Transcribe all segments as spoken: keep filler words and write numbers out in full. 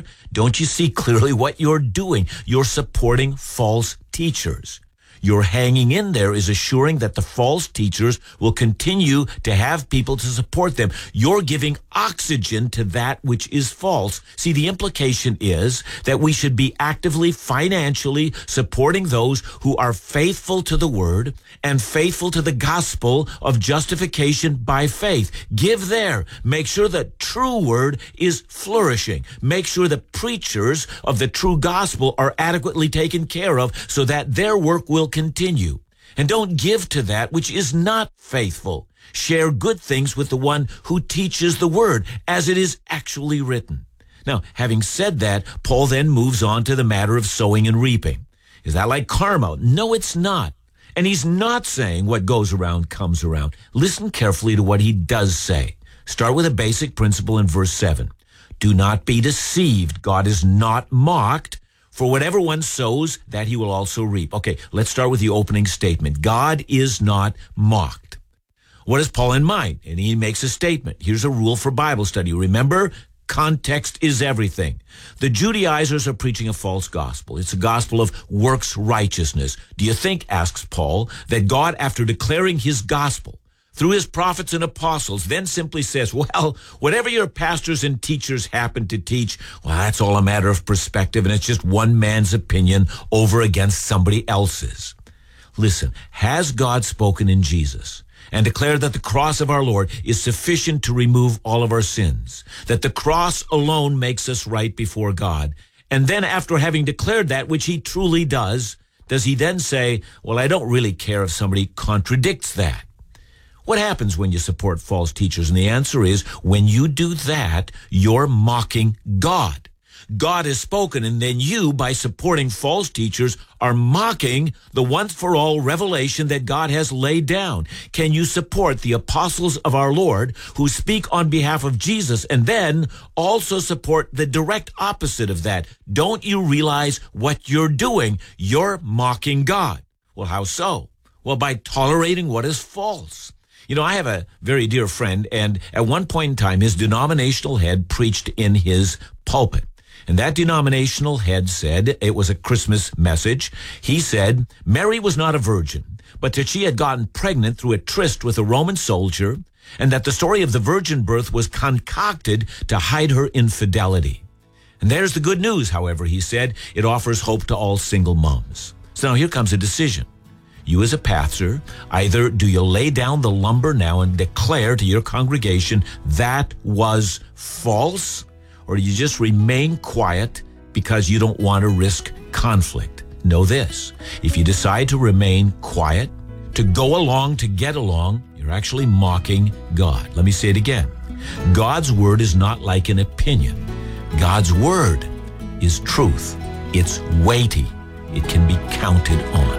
Don't you see clearly what you're doing? You're supporting false teachers. Your hanging in there is assuring that the false teachers will continue to have people to support them. You're giving oxygen to that which is false. See, the implication is that we should be actively financially supporting those who are faithful to the word and faithful to the gospel of justification by faith. Give there. Make sure that true word is flourishing. Make sure the preachers of the true gospel are adequately taken care of so that their work will continue. And don't give to that which is not faithful. Share good things with the one who teaches the word, as it is actually written. Now, having said that, Paul then moves on to the matter of sowing and reaping. Is that like karma? No, it's not. And he's not saying what goes around comes around. Listen carefully to what he does say. Start with a basic principle in verse seven. Do not be deceived. God is not mocked. For whatever one sows, that he will also reap. Okay, let's start with the opening statement. God is not mocked. What has Paul in mind? And he makes a statement. Here's a rule for Bible study. Remember, context is everything. The Judaizers are preaching a false gospel. It's a gospel of works righteousness. Do you think, asks Paul, that God, after declaring his gospel through his prophets and apostles, then simply says, well, whatever your pastors and teachers happen to teach, well, that's all a matter of perspective, and it's just one man's opinion over against somebody else's. Listen, has God spoken in Jesus and declared that the cross of our Lord is sufficient to remove all of our sins, that the cross alone makes us right before God? And then after having declared that, which he truly does, does he then say, well, I don't really care if somebody contradicts that? What happens when you support false teachers? And the answer is, when you do that, you're mocking God. God has spoken, and then you, by supporting false teachers, are mocking the once-for-all revelation that God has laid down. Can you support the apostles of our Lord who speak on behalf of Jesus and then also support the direct opposite of that? Don't you realize what you're doing? You're mocking God. Well, how so? Well, by tolerating what is false. You know, I have a very dear friend, and at one point in time, his denominational head preached in his pulpit. And that denominational head said, it was a Christmas message, he said, Mary was not a virgin, but that she had gotten pregnant through a tryst with a Roman soldier, and that the story of the virgin birth was concocted to hide her infidelity. And there's the good news, however, he said, it offers hope to all single moms. So now here comes a decision. You as a pastor, either do you lay down the lumber now and declare to your congregation that was false, or do you just remain quiet because you don't want to risk conflict? Know this, if you decide to remain quiet, to go along to get along, you're actually mocking God. Let me say it again. God's word is not like an opinion. God's word is truth. It's weighty. It can be counted on.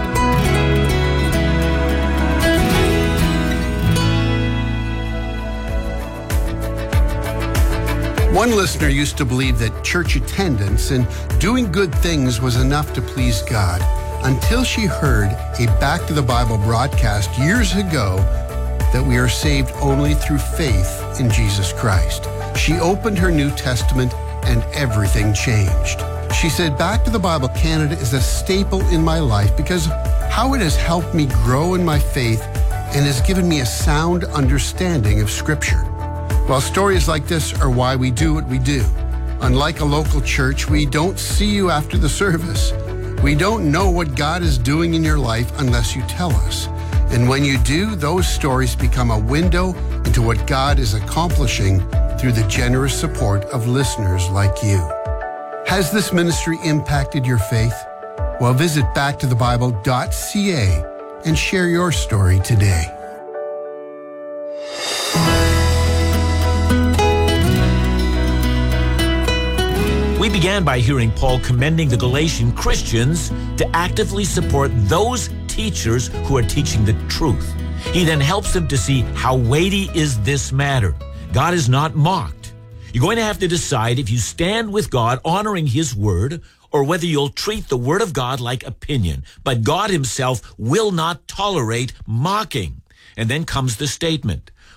One listener used to believe that church attendance and doing good things was enough to please God until she heard a Back to the Bible broadcast years ago that we are saved only through faith in Jesus Christ. She opened her New Testament and everything changed. She said, Back to the Bible Canada is a staple in my life because how it has helped me grow in my faith and has given me a sound understanding of Scripture. Well, stories like this are why we do what we do. Unlike a local church, we don't see you after the service. We don't know what God is doing in your life unless you tell us. And when you do, those stories become a window into what God is accomplishing through the generous support of listeners like you. Has this ministry impacted your faith? Well, visit back to the bible dot c a and share your story today. We began by hearing Paul commending the Galatian Christians to actively support those teachers who are teaching the truth. He then helps them to see how weighty is this matter. God is not mocked. You're going to have to decide if you stand with God honoring his word or whether you'll treat the word of God like opinion. But God himself will not tolerate mocking. And then comes the statement.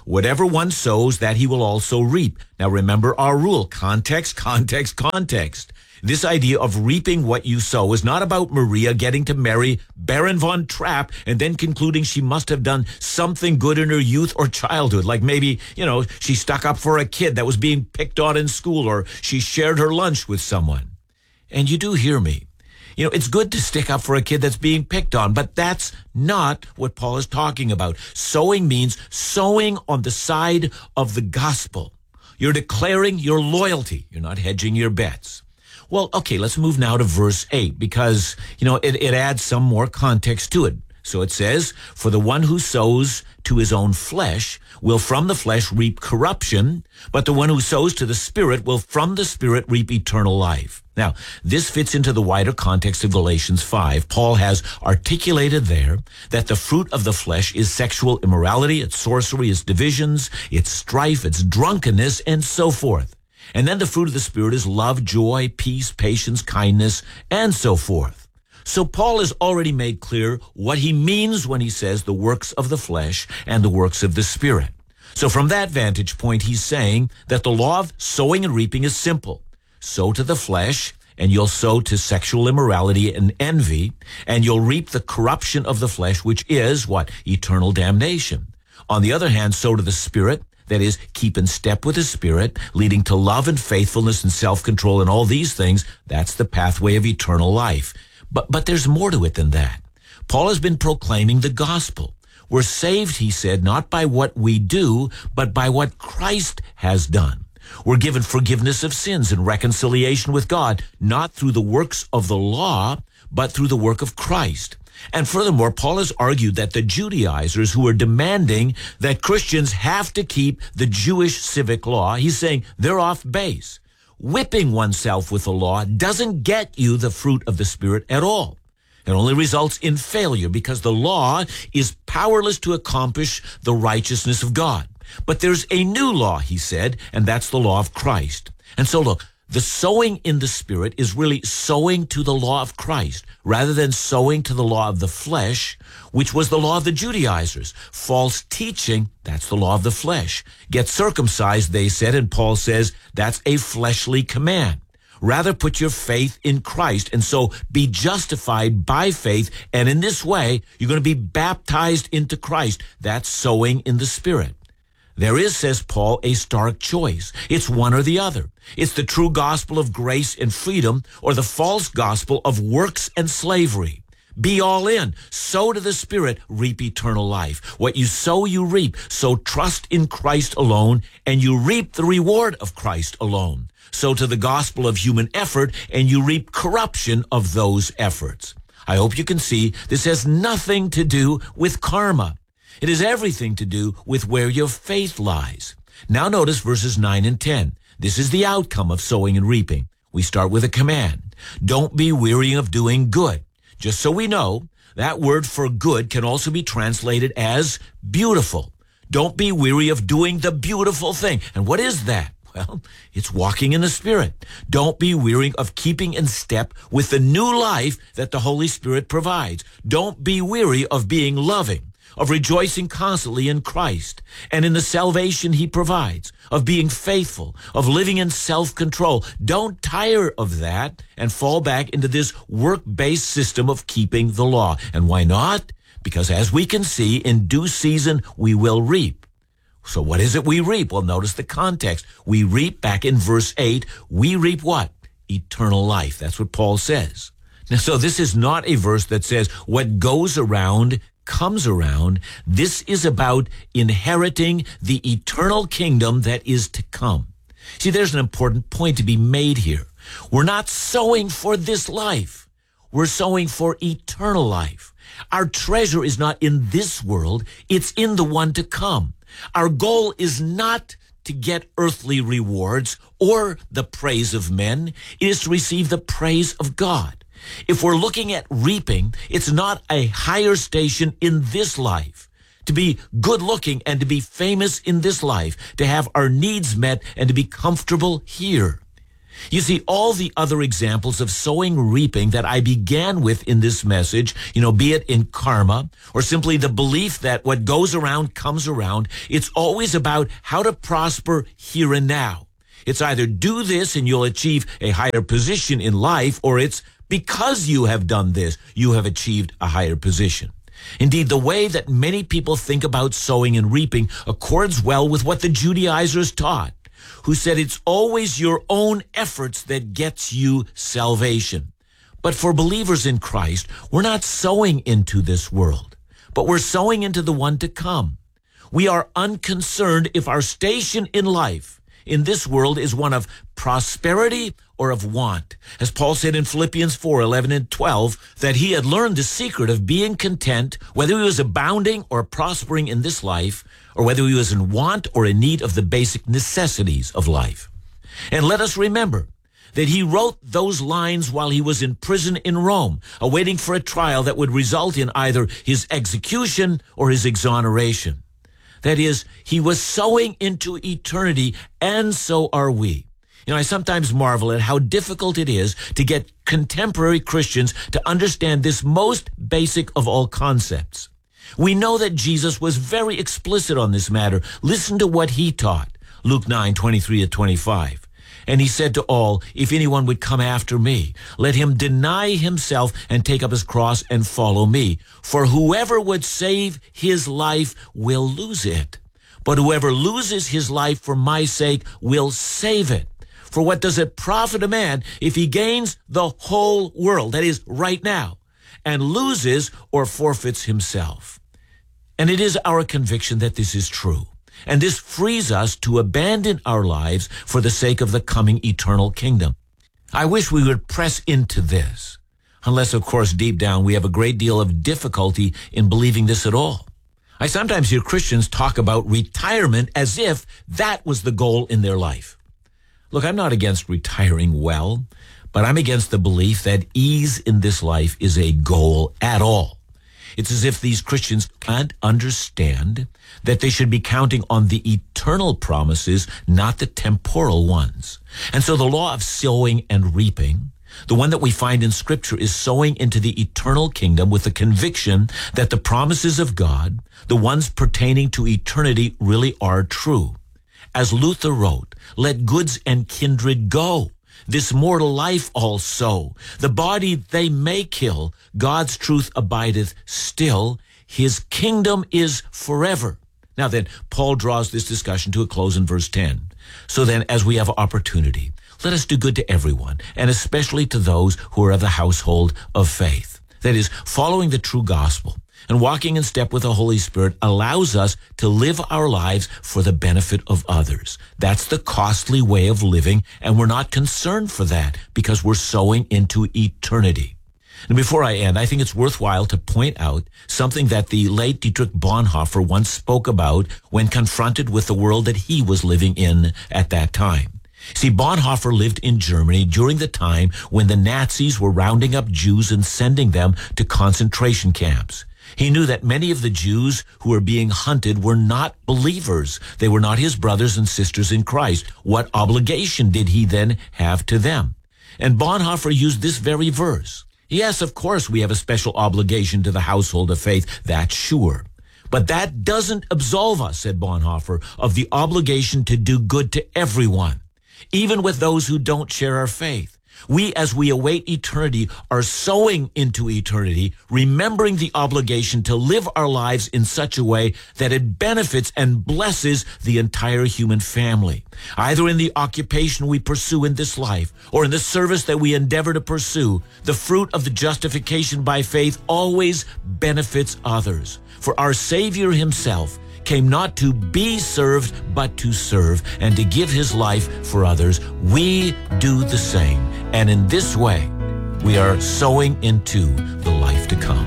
Whatever one sows, that he will also reap. Now remember our rule, context, context, context. This idea of reaping what you sow is not about Maria getting to marry Baron von Trapp and then concluding she must have done something good in her youth or childhood. Like maybe, you know, she stuck up for a kid that was being picked on in school, or she shared her lunch with someone. And you do hear me. You know, it's good to stick up for a kid that's being picked on, but that's not what Paul is talking about. Sowing means sowing on the side of the gospel. You're declaring your loyalty. You're not hedging your bets. Well, okay, let's move now to verse eight, because, you know, it, it adds some more context to it. So it says, for the one who sows to his own flesh will from the flesh reap corruption, but the one who sows to the Spirit will from the Spirit reap eternal life. Now, this fits into the wider context of Galatians five. Paul has articulated there that the fruit of the flesh is sexual immorality, it's sorcery, it's divisions, it's strife, it's drunkenness, and so forth. And then the fruit of the Spirit is love, joy, peace, patience, kindness, and so forth. So Paul has already made clear what he means when he says the works of the flesh and the works of the Spirit. So from that vantage point, he's saying that the law of sowing and reaping is simple. Sow to the flesh, and you'll sow to sexual immorality and envy, and you'll reap the corruption of the flesh, which is what? Eternal damnation. On the other hand, sow to the Spirit, that is, keep in step with the Spirit, leading to love and faithfulness and self-control and all these things. That's the pathway of eternal life. But, but there's more to it than that. Paul has been proclaiming the gospel. We're saved, he said, not by what we do, but by what Christ has done. We're given forgiveness of sins and reconciliation with God, not through the works of the law, but through the work of Christ. And furthermore, Paul has argued that the Judaizers who are demanding that Christians have to keep the Jewish civic law, he's saying they're off base. Whipping oneself with the law doesn't get you the fruit of the Spirit at all. It only results in failure because the law is powerless to accomplish the righteousness of God. But there's a new law, he said, and that's the law of Christ. And so look, the sowing in the Spirit is really sowing to the law of Christ rather than sowing to the law of the flesh, which was the law of the Judaizers. False teaching, that's the law of the flesh. Get circumcised, they said, and Paul says that's a fleshly command. Rather put your faith in Christ, and so be justified by faith, and in this way, you're going to be baptized into Christ. That's sowing in the Spirit. There is, says Paul, a stark choice. It's one or the other. It's the true gospel of grace and freedom, or the false gospel of works and slavery. Be all in. Sow to the Spirit, reap eternal life. What you sow, you reap. So trust in Christ alone, and you reap the reward of Christ alone. Sow to the gospel of human effort, and you reap corruption of those efforts. I hope you can see this has nothing to do with karma. It has everything to do with where your faith lies. Now notice verses nine and ten. This is the outcome of sowing and reaping. We start with a command. Don't be weary of doing good. Just so we know, that word for good can also be translated as beautiful. Don't be weary of doing the beautiful thing. And what is that? Well, it's walking in the Spirit. Don't be weary of keeping in step with the new life that the Holy Spirit provides. Don't be weary of being loving, of rejoicing constantly in Christ and in the salvation he provides, of being faithful, of living in self-control. Don't tire of that and fall back into this work-based system of keeping the law. And why not? Because as we can see, in due season, we will reap. So what is it we reap? Well, notice the context. We reap, back in verse eight, we reap what? Eternal life. That's what Paul says. Now, so this is not a verse that says what goes around comes around. This is about inheriting the eternal kingdom that is to come. See, there's an important point to be made here. We're not sowing for this life. We're sowing for eternal life. Our treasure is not in this world. It's in the one to come. Our goal is not to get earthly rewards or the praise of men. It is to receive the praise of God. If we're looking at reaping, it's not a higher station in this life. To be good looking and to be famous in this life, to have our needs met and to be comfortable here. You see, all the other examples of sowing, reaping that I began with in this message, you know, be it in karma or simply the belief that what goes around comes around, it's always about how to prosper here and now. It's either do this and you'll achieve a higher position in life, or it's because you have done this, you have achieved a higher position. Indeed, the way that many people think about sowing and reaping accords well with what the Judaizers taught, who said it's always your own efforts that gets you salvation. But for believers in Christ, we're not sowing into this world, but we're sowing into the one to come. We are unconcerned if our station in life in this world is one of prosperity or of want. As Paul said in Philippians four, eleven and twelve, that he had learned the secret of being content, whether he was abounding or prospering in this life, or whether he was in want or in need of the basic necessities of life. And let us remember that he wrote those lines while he was in prison in Rome, awaiting for a trial that would result in either his execution or his exoneration. That is, he was sowing into eternity, and so are we. You know, I sometimes marvel at how difficult it is to get contemporary Christians to understand this most basic of all concepts. We know that Jesus was very explicit on this matter. Listen to what he taught. Luke nine, twenty-three to twenty-five. And he said to all, if anyone would come after me, let him deny himself and take up his cross and follow me. For whoever would save his life will lose it. But whoever loses his life for my sake will save it. For what does it profit a man if he gains the whole world, that is, right now, and loses or forfeits himself? And it is our conviction that this is true. And this frees us to abandon our lives for the sake of the coming eternal kingdom. I wish we would press into this, unless, of course, deep down we have a great deal of difficulty in believing this at all. I sometimes hear Christians talk about retirement as if that was the goal in their life. Look, I'm not against retiring well, but I'm against the belief that ease in this life is a goal at all. It's as if these Christians can't understand that they should be counting on the eternal promises, not the temporal ones. And so the law of sowing and reaping, the one that we find in Scripture, is sowing into the eternal kingdom with the conviction that the promises of God, the ones pertaining to eternity, really are true. As Luther wrote, let goods and kindred go. This mortal life also, the body they may kill, God's truth abideth still, his kingdom is forever. Now then, Paul draws this discussion to a close in verse ten. So then, as we have opportunity, let us do good to everyone, and especially to those who are of the household of faith. That is, following the true gospel and walking in step with the Holy Spirit allows us to live our lives for the benefit of others. That's the costly way of living, and we're not concerned for that because we're sowing into eternity. And before I end, I think it's worthwhile to point out something that the late Dietrich Bonhoeffer once spoke about when confronted with the world that he was living in at that time. See, Bonhoeffer lived in Germany during the time when the Nazis were rounding up Jews and sending them to concentration camps. He knew that many of the Jews who were being hunted were not believers. They were not his brothers and sisters in Christ. What obligation did he then have to them? And Bonhoeffer used this very verse. Yes, of course, we have a special obligation to the household of faith, that's sure. But that doesn't absolve us, said Bonhoeffer, of the obligation to do good to everyone, even with those who don't share our faith. We, as we await eternity, are sowing into eternity, remembering the obligation to live our lives in such a way that it benefits and blesses the entire human family, either in the occupation we pursue in this life or in the service that we endeavor to pursue. The fruit of the justification by faith always benefits others. For our Savior himself came not to be served, but to serve, and to give his life for others. We do the same. And in this way, we are sowing into the life to come.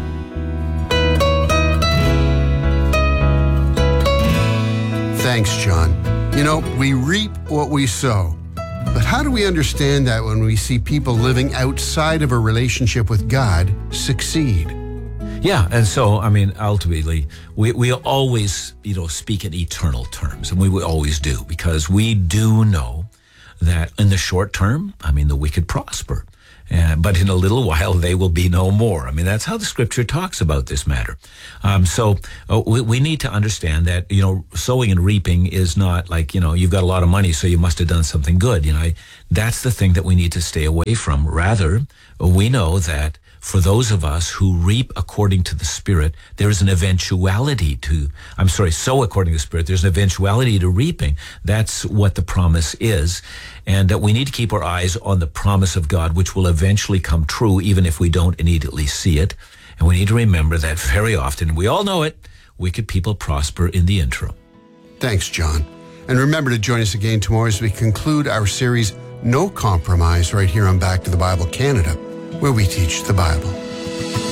Thanks, John. You know, we reap what we sow. But how do we understand that when we see people living outside of a relationship with God succeed? Yeah, and so, I mean, ultimately, we, we always, you know, speak in eternal terms, and we will always do, because we do know that in the short term, I mean, the wicked prosper. Uh, but in a little while, they will be no more. I mean, that's how the scripture talks about this matter. Um, so uh, we, we need to understand that, you know, sowing and reaping is not like, you know, you've got a lot of money, so you must have done something good. You know, I, that's the thing that we need to stay away from. Rather, we know that for those of us who reap according to the Spirit, there is an eventuality to, I'm sorry, sow according to the Spirit, there's an eventuality to reaping. That's what the promise is. And that we need to keep our eyes on the promise of God, which will eventually come true, even if we don't immediately see it. And we need to remember that very often, we all know it, wicked people prosper in the interim. Thanks, John. And remember to join us again tomorrow as we conclude our series, No Compromise, right here on Back to the Bible Canada, where we teach the Bible.